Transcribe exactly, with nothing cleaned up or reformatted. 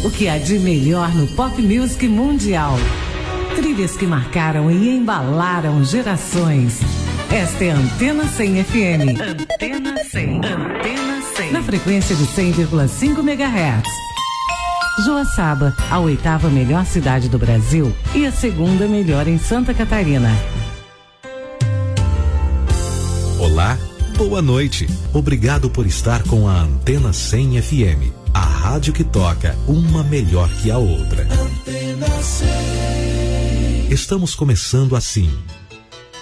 O que há de melhor no pop music mundial. Trilhas que marcaram e embalaram gerações. Esta é a Antena cem F M. Antena cem. Antena cem. Na frequência de cem vírgula cinco megahertz. Joaçaba, a oitava melhor cidade do Brasil e a segunda melhor em Santa Catarina. Olá, boa noite. Obrigado por estar com a Antena cem F M. A rádio que toca, uma melhor que a outra. Antena cem. Estamos começando assim,